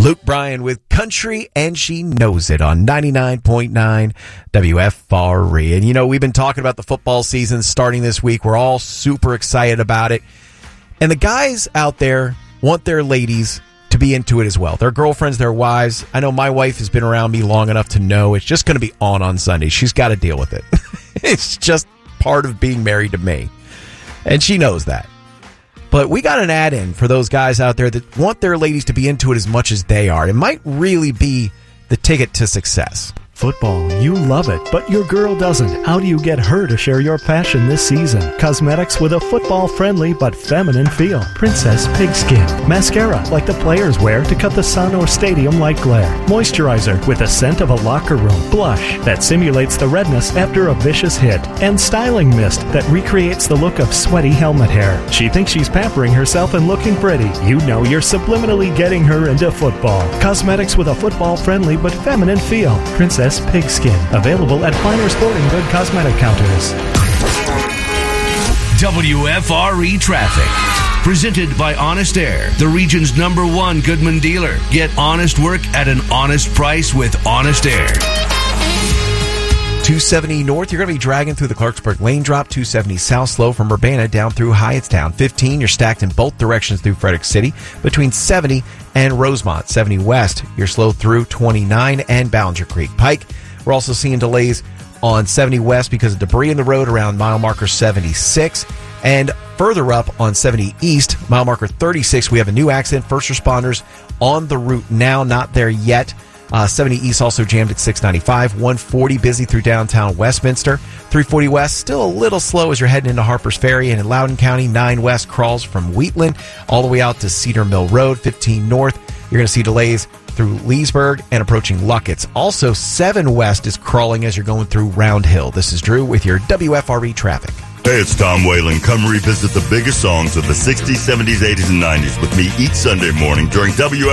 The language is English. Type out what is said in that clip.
Luke Bryan with Country, and She Knows It on 99.9 WFRE. And, you know, we've been talking about the football season starting this week. We're all super excited about it. And the guys out there want their ladies to be into it as well. Their girlfriends, their wives. I know my wife has been around me long enough to know it's just going to be on Sunday. She's got to deal with it. It's just part of being married to me. And she knows that. But we got an ad in for those guys out there that want their ladies to be into it as much as they are. It might really be the ticket to success. Football, you love it, but your girl doesn't. How do you get her to share your passion this season? Cosmetics with a football-friendly but feminine feel. Princess Pigskin. Mascara, like the players wear to cut the sun or stadium-like glare. Moisturizer with the scent of a locker room. Blush that simulates the redness after a vicious hit. And styling mist that recreates the look of sweaty helmet hair. She thinks she's pampering herself and looking pretty. You know you're subliminally getting her into football. Cosmetics with a football-friendly but feminine feel. Princess Pigskin. Available at finer sporting good cosmetic counters. WFRE Traffic. Presented by Honest Air, the region's #1 Goodman dealer. Get honest work at an honest price with Honest Air. 270 north, you're going to be dragging through the Clarksburg lane drop. 270 south, slow from Urbana down through Hyattstown. 15, you're stacked in both directions through Frederick City. Between 70 and Rosemont. 70 west, you're slow through 29 and Ballinger Creek Pike. We're also seeing delays on 70 west because of debris in the road around mile marker 76. And further up on 70 east, mile marker 36, we have a new accident. First responders on the route now, not there yet. 70 East also jammed at 695. 140 busy through downtown Westminster. 340 West still a little slow as you're heading into Harpers Ferry. And in Loudoun County, 9 West crawls from Wheatland all the way out to Cedar Mill Road. 15 North, you're going to see delays through Leesburg and approaching Luckett's. Also, 7 West is crawling as you're going through Round Hill. This is Drew with your WFRE traffic. Hey, it's Tom Whalen. Come revisit the biggest songs of the 60s, 70s, 80s, and 90s with me each Sunday morning during WFRE.